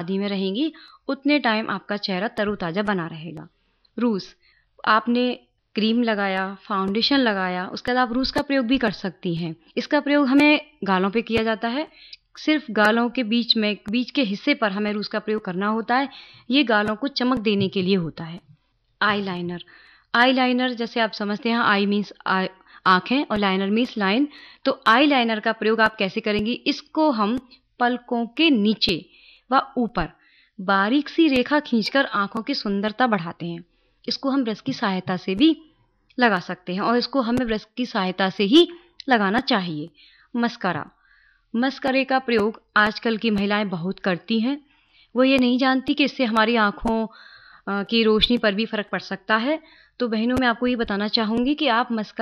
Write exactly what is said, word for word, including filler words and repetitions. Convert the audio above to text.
धीमे रहेंगी, उतने टाइम आपका चेहरा तरोताज़ा बना रहेगा। रूज, आपने क्रीम लगाया, फाउंडेशन लगाया, उसके बाद आप रूज का प्रयोग भी कर सकती हैं। इसका प्रयोग हमें गालों पे किया जाता है। सिर्फ गालों के बीच में बीच के हिस्से पर हमें रूज का प्रयोग करना होता है। ये गालों को चमक देने के लिए होता है। आई लाइनर, आई लाइनर जैसे आप समझते हैं, आई मीन्स आंखें और लाइनर मीन्स लाइन। तो आई लाइनर का प्रयोग आप कैसे करेंगी? इसको हम पलकों के नीचे व ऊपर बारीक सी रेखा खींचकर आंखों की सुंदरता बढ़ाते हैं। इसको हम ब्रश की सहायता से भी लगा सकते हैं और इसको हमें ब्रश की सहायता से ही लगाना चाहिए। मस्कारा, मस्करे का प्रयोग आजकल की महिलाएं बहुत करती हैं। वो ये नहीं जानती कि इससे हमारी आंखों की रोशनी पर भी फर्क पड़ सकता है। तो बहनों, मैं आपको ये बताना चाहूँगी कि आप मस्करा